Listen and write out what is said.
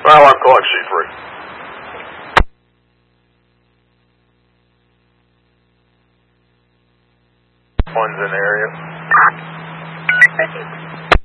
Well, I'm calling C3. One's in the area.